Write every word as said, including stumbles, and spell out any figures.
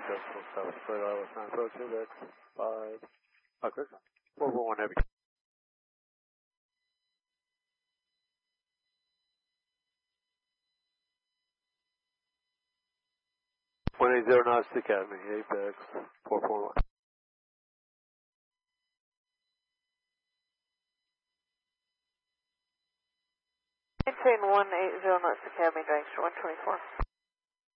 decimal seven, flight level nine approach index, five, okay, four four one heavy. one eight zero knots to Academy, Apex, four four one. Maintain one eight zero knots to Academy, dragster one twenty-four.